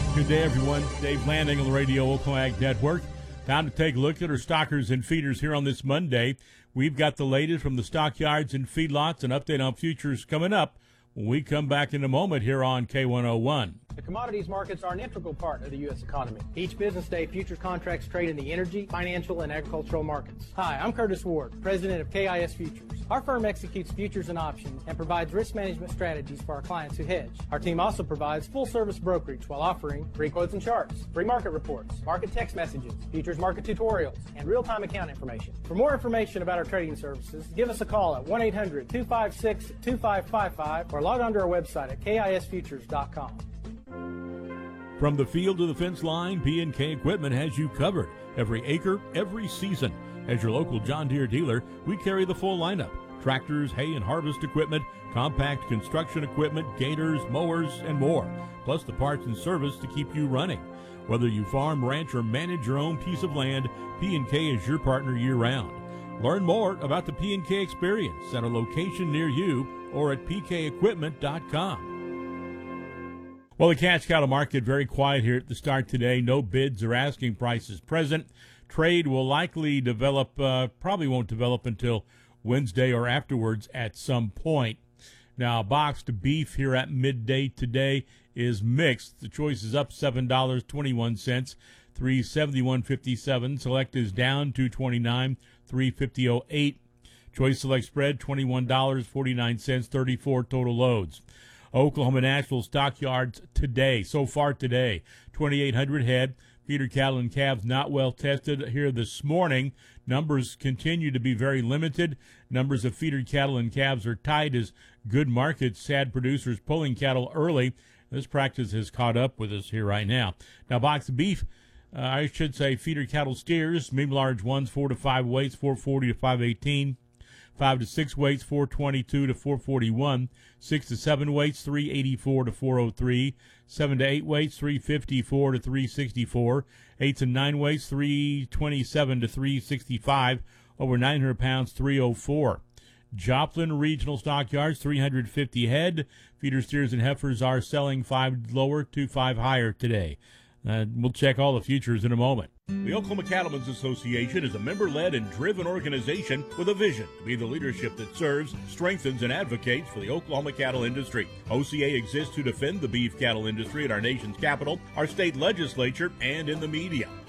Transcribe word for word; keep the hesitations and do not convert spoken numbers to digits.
Good day, everyone. Dave Landing on the Radio Oklahoma Ag Network. Time to take a look at our stockers and feeders here on this Monday. We've got the latest from the stockyards and feedlots, an update on futures coming up when we come back in a moment here on K one oh one. The commodities markets are an integral part of the U S economy. Each business day, futures contracts trade in the energy, financial, and agricultural markets. Hi, I'm Curtis Ward, president of K I S Futures. Our firm executes futures and options and provides risk management strategies for our clients who hedge. Our team also provides full-service brokerage while offering free quotes and charts, free market reports, market text messages, futures market tutorials, and real-time account information. For more information about our trading services, give us a call at one eight hundred, two five six, two five five five or log on to our website at K I S futures dot com. From the field to the fence line, P and K Equipment has you covered. Every acre, every season. As your local John Deere dealer, we carry the full lineup. Tractors, hay and harvest equipment, compact construction equipment, gators, mowers, and more. Plus the parts and service to keep you running. Whether you farm, ranch, or manage your own piece of land, P and K is your partner year-round. Learn more about the P and K experience at a location near you or at p k equipment dot com. Well, the cash cattle market very quiet here at the start today. No bids or asking prices present. Trade will likely develop, uh, probably won't develop until Wednesday or afterwards at some point. Now, boxed beef here at midday today is mixed. The choice is up seven dollars and twenty-one cents, three seventy-one fifty-seven. Select is down two twenty-nine, three fifty oh eight. Choice select spread twenty-one dollars and forty-nine cents, thirty-four total loads. Oklahoma National stockyards today, so far today, twenty-eight hundred head. Feeder cattle and calves not well tested here this morning. Numbers continue to be very limited. Numbers of feeder cattle and calves are tight as good markets had producers pulling cattle early. This practice has caught up with us here right now. Now, boxed beef, uh, I should say feeder cattle steers, medium large ones, four to five weights, four forty to five eighteen. Five to six weights, four twenty-two to four forty-one. Six to seven weights, three eighty-four to four oh three. Seven to eight weights, three fifty-four to three sixty-four. Eight to nine weights, three twenty-seven to three sixty-five. Over nine hundred pounds, three oh four. Joplin Regional Stockyards, three hundred fifty head. Feeder steers and heifers are selling five lower to five higher today. Uh, we'll check all the futures in a moment. The Oklahoma Cattlemen's Association is a member-led and driven organization with a vision to be the leadership that serves, strengthens, and advocates for the Oklahoma cattle industry. O C A exists to defend the beef cattle industry at our nation's capital, our state legislature, and in the media.